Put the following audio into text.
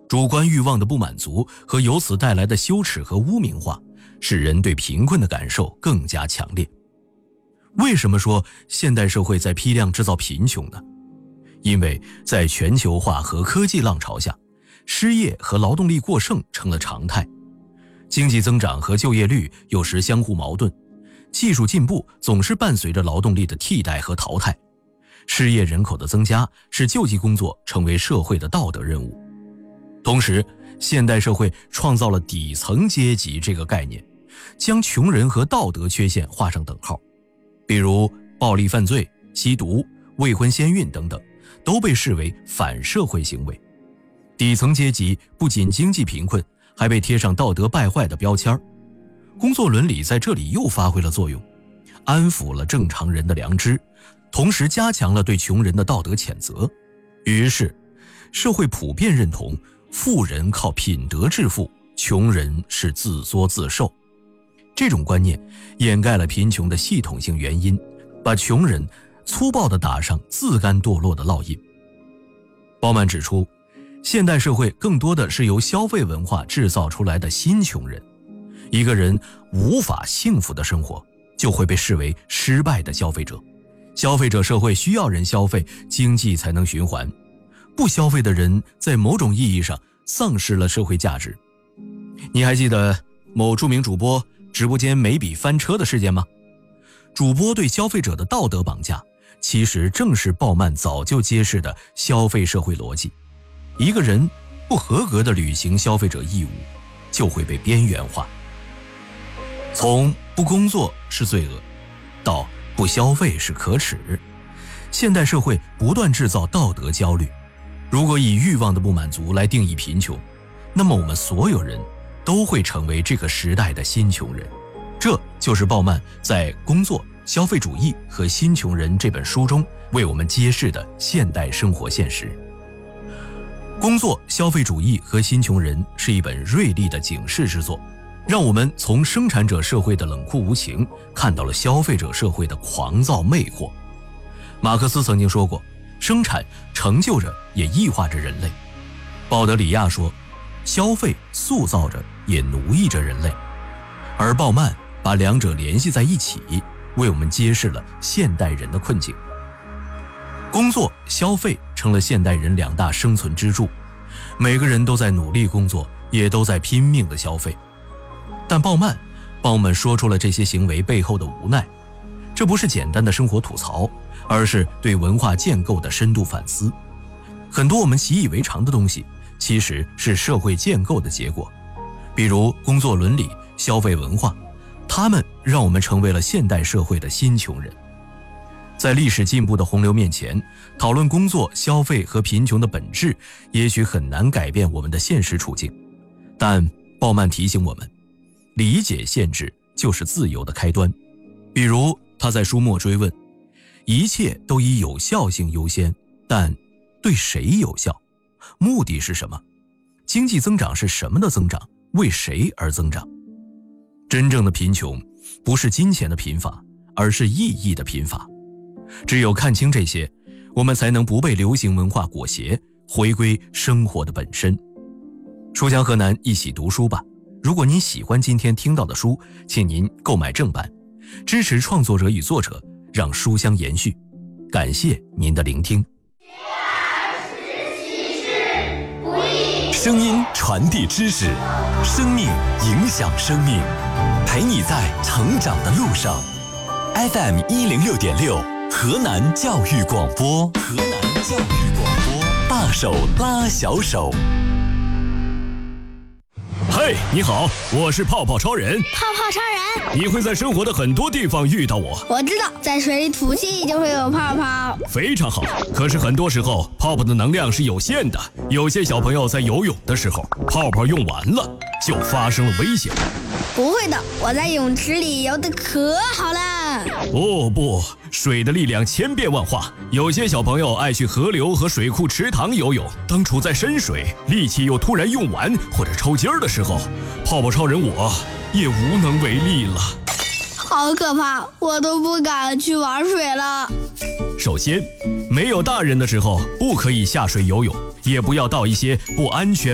主观欲望的不满足和由此带来的羞耻和污名化，使人对贫困的感受更加强烈。为什么说现代社会在批量制造贫穷呢？因为在全球化和科技浪潮下，失业和劳动力过剩成了常态，经济增长和就业率有时相互矛盾，技术进步总是伴随着劳动力的替代和淘汰，失业人口的增加使救济工作成为社会的道德任务。同时，现代社会创造了底层阶级这个概念，将穷人和道德缺陷画上等号，比如暴力犯罪、吸毒、未婚先孕等等，都被视为反社会行为。底层阶级不仅经济贫困，还被贴上道德败坏的标签。工作伦理在这里又发挥了作用，安抚了正常人的良知，同时加强了对穷人的道德谴责。于是，社会普遍认同富人靠品德致富，穷人是自作自受。这种观念掩盖了贫穷的系统性原因，把穷人粗暴地打上自甘堕落的烙印。鲍曼指出，现代社会更多的是由消费文化制造出来的新穷人。一个人无法幸福的生活，就会被视为失败的消费者。消费者社会需要人消费，经济才能循环。不消费的人在某种意义上丧失了社会价值。你还记得某著名主播直播间每笔翻车的事件吗？主播对消费者的道德绑架，其实正是鲍曼早就揭示的消费社会逻辑。一个人不合格地履行消费者义务，就会被边缘化。从不工作是罪恶，到不消费是可耻，现代社会不断制造道德焦虑。如果以欲望的不满足来定义贫穷，那么我们所有人都会成为这个时代的新穷人。这就是鲍曼在《工作、消费主义和新穷人》这本书中为我们揭示的现代生活现实。工作、消费主义和新穷人是一本锐利的警示之作，让我们从生产者社会的冷酷无情看到了消费者社会的狂躁魅惑。马克思曾经说过，生产成就着也异化着人类。鲍德里亚说，消费塑造着也奴役着人类。而鲍曼把两者联系在一起，为我们揭示了现代人的困境。工作、消费成了现代人两大生存支柱，每个人都在努力工作，也都在拼命的消费。但鲍曼帮我们说出了这些行为背后的无奈，这不是简单的生活吐槽，而是对文化建构的深度反思。很多我们习以为常的东西，其实是社会建构的结果，比如工作伦理、消费文化，它们让我们成为了现代社会的新穷人。在历史进步的洪流面前，讨论工作、消费和贫穷的本质，也许很难改变我们的现实处境。但鲍曼提醒我们，理解限制就是自由的开端。比如他在书末追问，一切都以有效性优先，但对谁有效？目的是什么？经济增长是什么的增长？为谁而增长？真正的贫穷不是金钱的贫乏，而是意义的贫乏。只有看清这些，我们才能不被流行文化裹挟，回归生活的本身。书香河南，一起读书吧。如果您喜欢今天听到的书，请您购买正版，支持创作者与作者，让书香延续。感谢您的聆听。 声音传递知识，生命影响生命，陪你在成长的路上。FM 106.6，河南教育广播，河南教育广播，大手拉小手。 嘿，你好，我是泡泡超人。 泡泡超人， 你会在生活的很多地方遇到我。 我知道，在水里吐气就会有泡泡。 非常好，可是很多时候泡泡的能量是有限的，有些小朋友在游泳的时候，泡泡用完了，就发生了危险。 不会的，我在泳池里游得可好了。 哦不，水的力量千变万化，有些小朋友爱去河流和水库池塘游泳，当处在深水，力气又突然用完或者抽筋儿的时候，泡泡超人我也无能为力了。 好可怕，我都不敢去玩水了。 首先，没有大人的时候不可以下水游泳，也不要到一些不安全